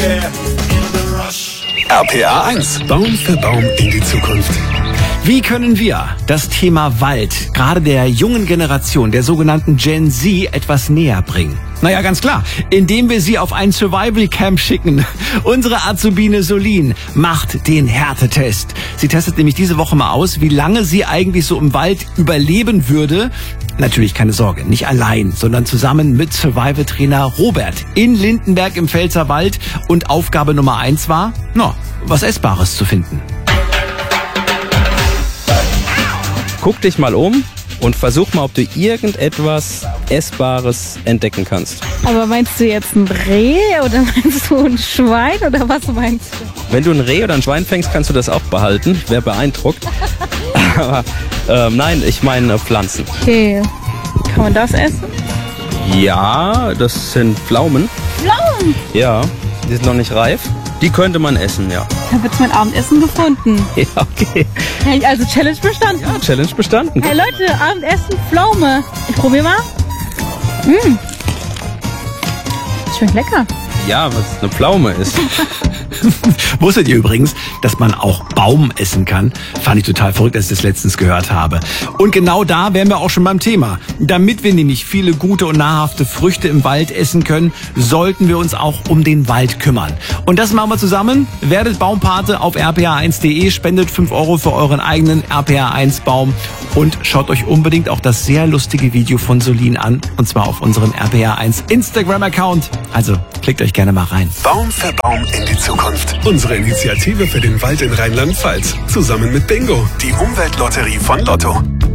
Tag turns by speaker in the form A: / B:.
A: RPA 1. Baum für Baum in die Zukunft.
B: Wie können wir das Thema Wald, gerade der jungen Generation, der sogenannten Gen Z, etwas näher bringen? Naja, ganz klar, indem wir sie auf ein Survival-Camp schicken. Unsere Azubine Solin macht den Härtetest. Sie testet nämlich diese Woche mal aus, wie lange sie eigentlich so im Wald überleben würde. Natürlich keine Sorge, nicht allein, sondern zusammen mit Survival-Trainer Robert in Lindenberg im Pfälzerwald. Und Aufgabe Nummer 1 war, was Essbares zu finden.
C: Guck dich mal um und versuch mal, ob du irgendetwas Essbares entdecken kannst.
D: Aber meinst du jetzt ein Reh oder meinst du ein Schwein oder was meinst du?
C: Wenn du ein Reh oder ein Schwein fängst, kannst du das auch behalten. Ich wäre beeindruckt. Aber nein, ich meine Pflanzen.
D: Okay, kann man das essen?
C: Ja, das sind Pflaumen.
D: Pflaumen?
C: Ja, die sind noch nicht reif. Die könnte man essen, ja.
D: Da wird mein Abendessen gefunden.
C: Ja, okay.
D: Hey, also Challenge bestanden.
C: Ja, Challenge bestanden.
D: Hey Leute, Abendessen, Pflaume. Ich probier mal. Schmeckt lecker.
C: Ja, was eine Pflaume ist.
B: Wusstet ihr übrigens, dass man auch Baum essen kann? Fand ich total verrückt, als ich das letztens gehört habe. Und genau da wären wir auch schon beim Thema. Damit wir nämlich viele gute und nahrhafte Früchte im Wald essen können, sollten wir uns auch um den Wald kümmern. Und das machen wir zusammen. Werdet Baumpate auf rpa1.de, spendet 5 € für euren eigenen RPA1 Baum und schaut euch unbedingt auch das sehr lustige Video von Solin an. Und zwar auf unserem RPA1 Instagram-Account. Also klickt euch gerne mal rein.
A: Baum für Baum in die Zukunft. Unsere Initiative für den Wald in Rheinland-Pfalz. Zusammen mit Bingo, die Umweltlotterie von Lotto.